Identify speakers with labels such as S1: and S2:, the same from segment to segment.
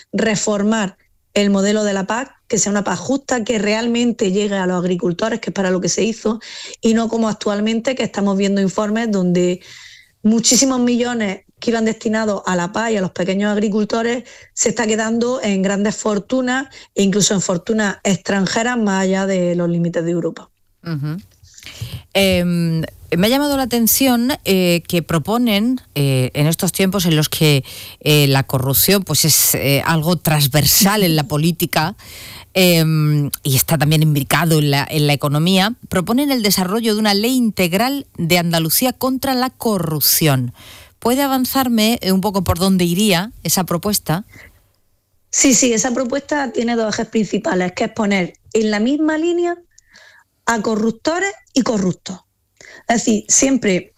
S1: reformar el modelo de la PAC, que sea una PAC justa, que realmente llegue a los agricultores, que es para lo que se hizo, y no como actualmente, que estamos viendo informes donde muchísimos millones que iban destinados a la PAC y a los pequeños agricultores se está quedando en grandes fortunas e incluso en fortunas extranjeras más allá de los límites de Europa.
S2: Uh-huh. Me ha llamado la atención que proponen en estos tiempos en los que la corrupción pues es algo transversal en la política y está también imbricado en la economía, proponen el desarrollo de una ley integral de Andalucía contra la corrupción. ¿Puede avanzarme un poco por dónde iría esa propuesta?
S1: Sí, esa propuesta tiene dos ejes principales, que es poner en la misma línea a corruptores y corruptos. Es decir, siempre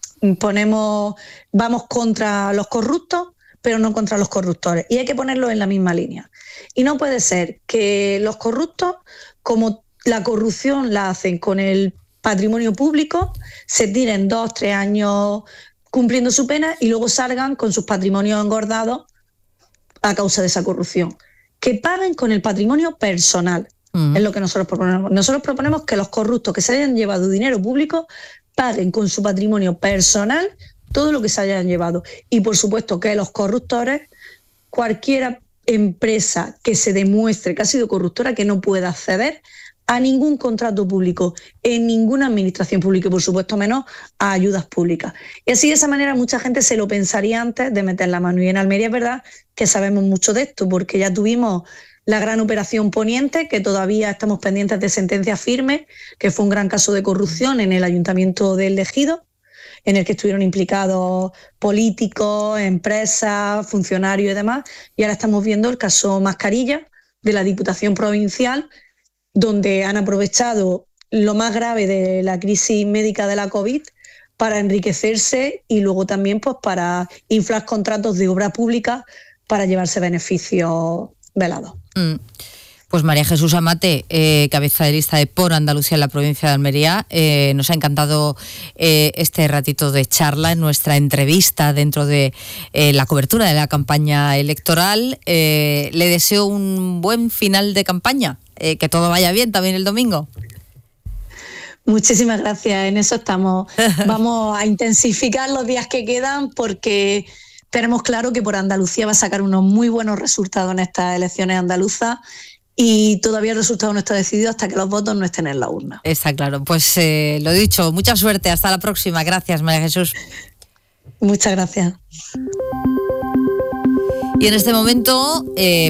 S1: vamos contra los corruptos, pero no contra los corruptores. Y hay que ponerlos en la misma línea. Y no puede ser que los corruptos, como la corrupción la hacen con el patrimonio público, se tiren 2-3 años cumpliendo su pena y luego salgan con sus patrimonios engordados a causa de esa corrupción. Que paguen con el patrimonio personal. Es lo que nosotros proponemos. Nosotros proponemos que los corruptos que se hayan llevado dinero público paguen con su patrimonio personal todo lo que se hayan llevado. Y por supuesto que los corruptores, cualquier empresa que se demuestre que ha sido corruptora, que no pueda acceder a ningún contrato público en ninguna administración pública y por supuesto menos a ayudas públicas. Y así de esa manera mucha gente se lo pensaría antes de meter la mano. Y en Almería es verdad que sabemos mucho de esto porque ya tuvimos la gran operación Poniente, que todavía estamos pendientes de sentencia firme, que fue un gran caso de corrupción en el Ayuntamiento del Ejido, en el que estuvieron implicados políticos, empresas, funcionarios y demás. Y ahora estamos viendo el caso Mascarilla de la Diputación Provincial, donde han aprovechado lo más grave de la crisis médica de la COVID para enriquecerse y luego también pues para inflar contratos de obra pública para llevarse beneficios velados.
S2: Pues María Jesús Amate, cabeza de lista de Por Andalucía en la provincia de Almería, nos ha encantado este ratito de charla en nuestra entrevista dentro de la cobertura de la campaña electoral. Le deseo un buen final de campaña, que todo vaya bien también el domingo.
S1: Muchísimas gracias, en eso estamos. Vamos a intensificar los días que quedan porque tenemos claro que Por Andalucía va a sacar unos muy buenos resultados en estas elecciones andaluzas y todavía el resultado no está decidido hasta que los votos no estén en la urna.
S2: Está claro. Pues lo dicho, mucha suerte. Hasta la próxima. Gracias, María Jesús.
S1: Muchas gracias.
S2: Y en este momento,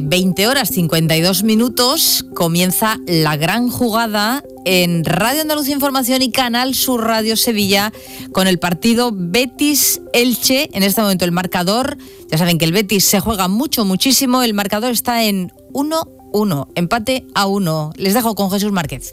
S2: 20:52, comienza la gran jugada en Radio Andalucía Información y Canal Sur Radio Sevilla con el partido Betis-Elche. En este momento el marcador, ya saben que el Betis se juega muchísimo, el marcador está en 1-1, empate a 1. Les dejo con Jesús Márquez.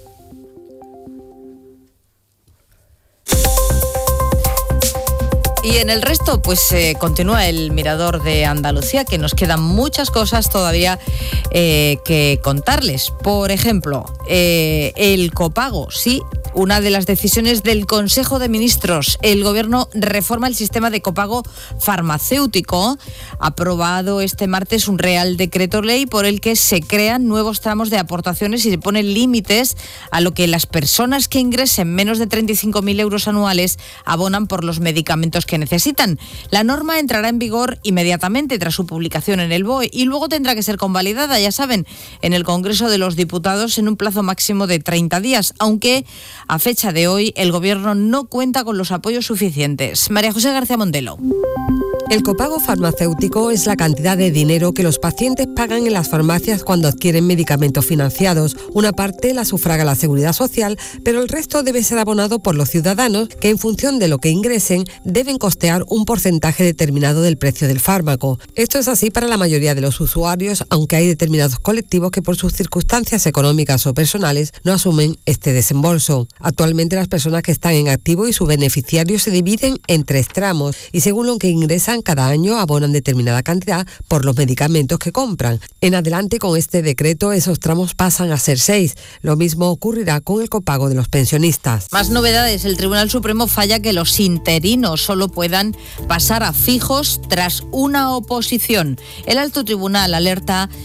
S2: Y en el resto, pues continúa el Mirador de Andalucía, que nos quedan muchas cosas todavía que contarles. Por ejemplo, el copago, sí, una de las decisiones del Consejo de Ministros. El Gobierno reforma el sistema de copago farmacéutico. Ha aprobado este martes un Real Decreto Ley por el que se crean nuevos tramos de aportaciones y se ponen límites a lo que las personas que ingresen menos de 35.000 euros anuales abonan por los medicamentos que necesitan. La norma entrará en vigor inmediatamente tras su publicación en el BOE y luego tendrá que ser convalidada, ya saben, en el Congreso de los Diputados en un plazo máximo de 30 días, aunque a fecha de hoy el Gobierno no cuenta con los apoyos suficientes. María José García Montelo.
S3: El copago farmacéutico es la cantidad de dinero que los pacientes pagan en las farmacias cuando adquieren medicamentos financiados. Una parte la sufraga la Seguridad Social, pero el resto debe ser abonado por los ciudadanos que en función de lo que ingresen deben costear un porcentaje determinado del precio del fármaco. Esto es así para la mayoría de los usuarios, aunque hay determinados colectivos que por sus circunstancias económicas o personales no asumen este desembolso. Actualmente las personas que están en activo y sus beneficiarios se dividen en 3 tramos y según lo que ingresan cada año abonan determinada cantidad por los medicamentos que compran. En adelante con este decreto esos tramos pasan a ser 6. Lo mismo ocurrirá con el copago de los pensionistas.
S2: Más novedades. El Tribunal Supremo falla que los interinos solo puedan pasar a fijos tras una oposición. El alto tribunal alerta